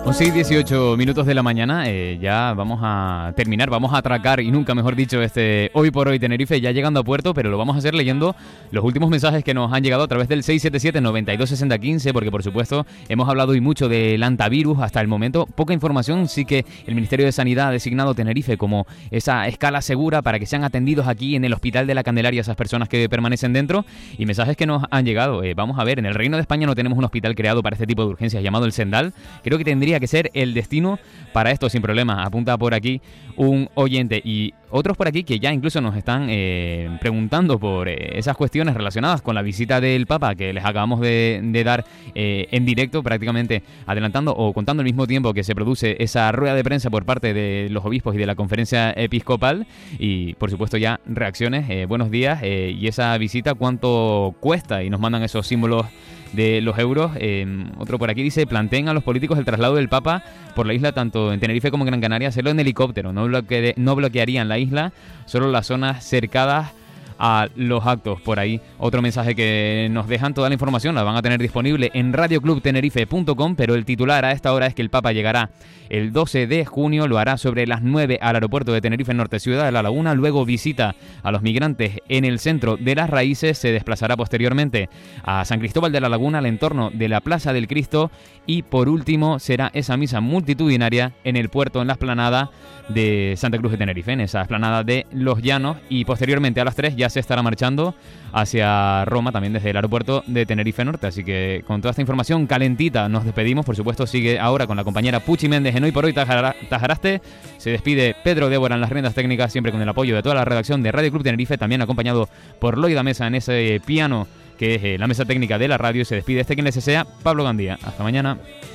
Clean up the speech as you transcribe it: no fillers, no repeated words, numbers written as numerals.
11 y 18 minutos de la mañana, ya vamos a terminar, vamos a atracar, y nunca mejor dicho, este Hoy por Hoy Tenerife, ya llegando a puerto, pero lo vamos a hacer leyendo los últimos mensajes que nos han llegado a través del 677-926015, porque por supuesto hemos hablado hoy mucho del antivirus hasta el momento, poca información, sí que el Ministerio de Sanidad ha designado Tenerife como esa escala segura para que sean atendidos aquí en el Hospital de la Candelaria esas personas que permanecen dentro, y mensajes que nos han llegado. Vamos a ver, en el Reino de España no tenemos un hospital creado para este tipo de urgencias llamado el Sendal, creo que tendría que ser el destino para esto sin problemas, apunta por aquí un oyente, y otros por aquí que ya incluso nos están preguntando por esas cuestiones relacionadas con la visita del Papa que les acabamos de dar en directo, prácticamente adelantando o contando al mismo tiempo que se produce esa rueda de prensa por parte de los obispos y de la conferencia episcopal, y por supuesto ya reacciones, buenos días, y esa visita cuánto cuesta, y nos mandan esos símbolos de los euros. Otro por aquí dice: planteen a los políticos el traslado del Papa por la isla, tanto en Tenerife como en Gran Canaria, hacerlo en helicóptero, no bloquearían la isla, solo las zonas cercadas a los actos. Por ahí otro mensaje que nos dejan, toda la información la van a tener disponible en radioclubtenerife.com, pero el titular a esta hora es que el Papa llegará el 12 de junio, lo hará sobre las 9 al aeropuerto de Tenerife Norte, Ciudad de la Laguna, luego visita a los migrantes en el centro de las Raíces, se desplazará posteriormente a San Cristóbal de la Laguna, al entorno de la Plaza del Cristo, y por último será esa misa multitudinaria en el puerto, en la explanada de Santa Cruz de Tenerife, en esa explanada de Los Llanos, y posteriormente a las 3 ya se estará marchando hacia Roma, también desde el aeropuerto de Tenerife Norte. Así que con toda esta información calentita nos despedimos. Por supuesto sigue ahora con la compañera Puchi Méndez en Hoy por Hoy Tajaraste. Se despide Pedro Débora en las riendas técnicas, siempre con el apoyo de toda la redacción de Radio Club Tenerife, también acompañado por Loida Mesa en ese piano que es la mesa técnica de la radio. Se despide quien les desea, Pablo Gandía. Hasta mañana.